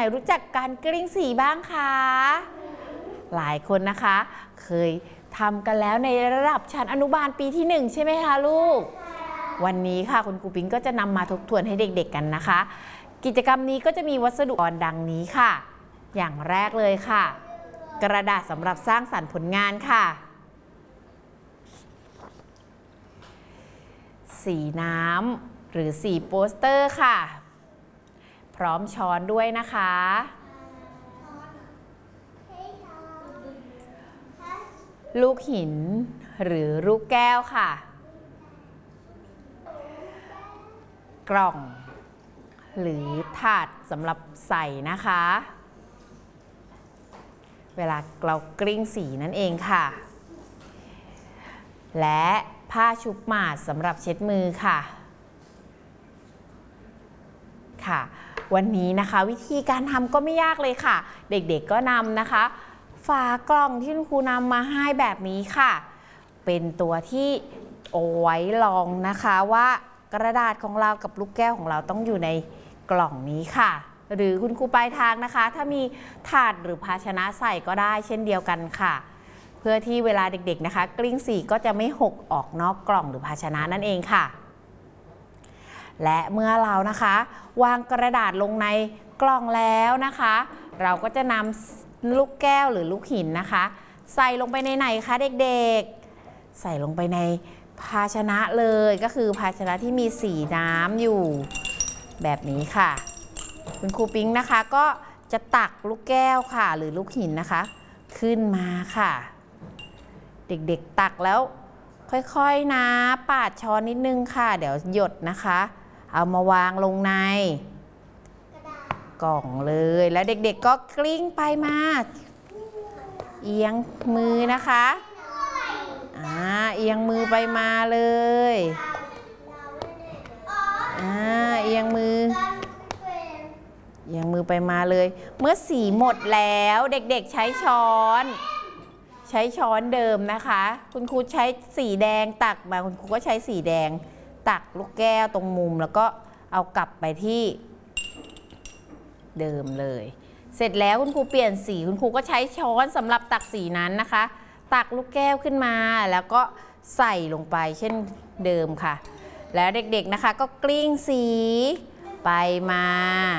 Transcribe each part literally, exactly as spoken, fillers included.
รู้จักการกลิ้งสีบ้างคะหลายคนนะคะเคยทำกันแล้วในระดับชั้นอนุบาลปีที่หนึ่งใช่ไหมคะลูกวันนี้ค่ะคุณครูปิ๊งก็จะนำมาทบทวนให้เด็กๆกันนะคะกิจกรรมนี้ก็จะมีวัสดุอุปกรณ์ดังนี้ค่ะอย่างแรกเลยค่ะกระดาษสำหรับสร้างสรรค์ผลงานค่ะสีน้ำหรือสีโปสเตอร์ค่ะพร้อมช้อนด้วยนะคะลูกหินหรือลูกแก้วค่ะกล่องหรือถาดสำหรับใส่นะคะเวลาเรากลิ้งสีนั่นเองค่ะและผ้าชุบหมาดสำหรับเช็ดมือค่ะค่ะวันนี้นะคะวิธีการทำก็ไม่ยากเลยค่ะเด็กๆก็นำนะคะฝากล่องที่คุณครูนำมาให้แบบนี้ค่ะเป็นตัวที่เอาไว้ลองนะคะว่ากระดาษของเรากับลูกแก้วของเราต้องอยู่ในกล่องนี้ค่ะหรือคุณครูปลายทางนะคะถ้ามีถาดหรือภาชนะใส่ก็ได้เช่นเดียวกันค่ะเพื่อที่เวลาเด็กๆนะคะกลิ้งสีก็จะไม่หกออกนอกกล่องหรือภาชนะนั่นเองค่ะและเมื่อเรานะคะวางกระดาษลงในกล่องแล้วนะคะเราก็จะนำลูกแก้วหรือลูกหินนะคะใส่ลงไปในไหนคะเด็กๆใส่ลงไปในภาชนะเลยก็คือภาชนะที่มีสีน้ำอยู่แบบนี้ค่ะคุณครูปิ๊งนะคะก็จะตักลูกแก้วค่ะหรือลูกหินนะคะขึ้นมาค่ะเด็กๆตักแล้วค่อยๆนะปาดช้อนนิดนึงค่ะเดี๋ยวหยดนะคะเอามาวางลงในกล่องเลยแล้วเด็กๆก็กลิ้งไปมาเอียงมือนะคะอ่าเอียงมือไปมาเลยอ่าเอียงมือเอียงมือไปมาเลยเมื่อสีหมดแล้วเด็กๆใช้ช้อนใช้ช้อนเดิมนะคะคุณครูใช้สีแดงตักมาคุณครูก็ใช้สีแดงตักลูกแก้วตรงมุมแล้วก็เอากลับไปที่เดิมเลยเสร็จแล้วคุณครูเปลี่ยนสีคุณครูก็ใช้ช้อนสำหรับตักสีนั้นนะคะตักลูกแก้วขึ้นมาแล้วก็ใส่ลงไปเช่นเดิมค่ะแล้วเด็กๆนะคะก็กลิ้งสีไปมา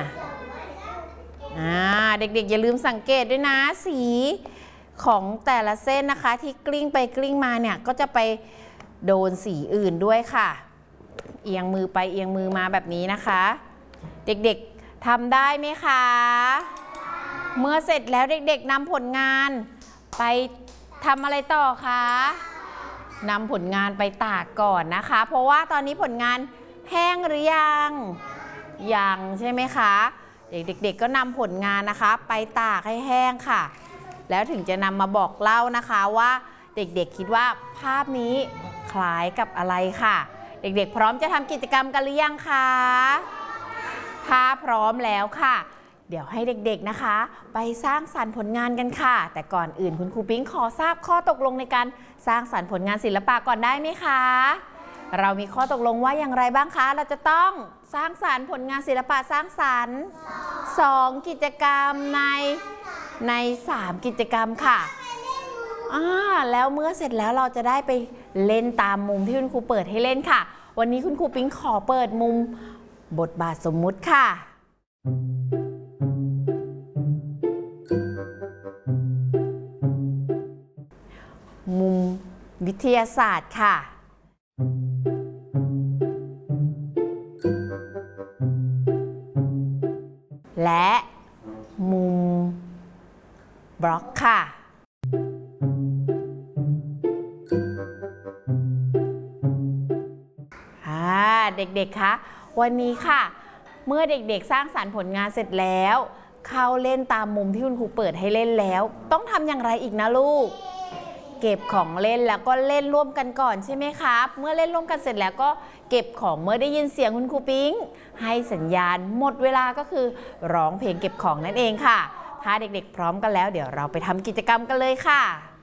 อ่าเด็กๆอย่าลืมสังเกตด้วยนะสีของแต่ละเส้นนะคะที่กลิ้งไปกลิ้งมาเนี่ยก็จะไปโดนสีอื่นด้วยค่ะเอียงมือไปเอียงมือมาแบบนี้นะคะเด็กๆทำได้ไหมคะเมื่อเสร็จแล้วเด็กๆนำผลงานไปทำอะไรต่อคะนำผลงานไปตากก่อนนะคะเพราะว่าตอนนี้ผลงานแห้งหรือยังยังใช่ไหมคะเด็กๆก็นำผลงานนะคะไปตากให้แห้งค่ะแล้วถึงจะนำมาบอกเล่านะคะว่าเด็กๆคิดว่าภาพนี้คล้ายกับอะไรค่ะเด็กๆพร้อมจะทำกิจกรรมกันหรือยังคะถ้าพร้อมแล้วค่ะเดี๋ยวให้เด็กๆนะคะไปสร้างสรรค์ผลงานกันค่ะแต่ก่อนอื่นคุณครูปิ๊งขอทราบข้อตกลงในการสร้างสรรค์ผลงานศิลปะก่อนได้ไหมคะเรามีข้อตกลงว่าอย่างไรบ้างคะเราจะต้องสร้างสรรค์ผลงานศิลปะสร้างสรรค์สองกิจกรรมในในสามกิจกรรมค่ะอ่าแล้วเมื่อเสร็จแล้วเราจะได้ไปเล่นตามมุมที่คุณครูเปิดให้เล่นค่ะวันนี้คุณครูปิ๊งขอเปิดมุมบทบาทสมมุติค่ะมุมวิทยาศาสตร์ค่ะและมุมบล็อกค่ะเด็กๆคะวันนี้ค่ะเมื่อเด็กๆสร้างสรรค์ผลงานเสร็จแล้วเข้าเล่นตามมุมที่คุณครูเปิดให้เล่นแล้วต้องทำอย่างไรอีกนะลูกเก็บของเล่นแล้วก็เล่นร่วมกันก่อนใช่ไหมครับเมื่อเล่นร่วมกันเสร็จแล้วก็เก็บของเมื่อได้ยินเสียงคุณครูปิ๊งให้สัญญาณหมดเวลาก็คือร้องเพลงเก็บของนั่นเองค่ะถ้าเด็กๆพร้อมกันแล้วเดี๋ยวเราไปทำกิจกรรมกันเลยค่ะ